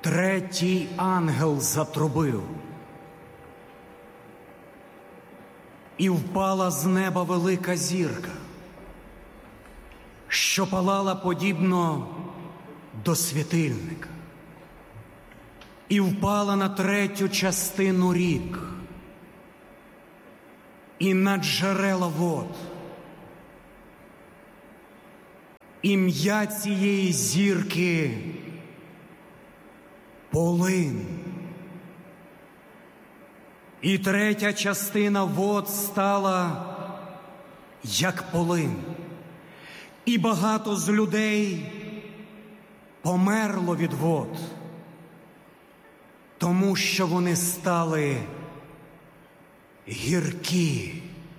Третій ангел затрубив, і впала з неба велика зірка, що палала подібно до світильника, і впала на третю частину рік і на джерела вод. Ім'я цієї зірки – Полин. І третя частина вод стала як полин, і багато з людей померло від вод, тому що вони стали гіркі.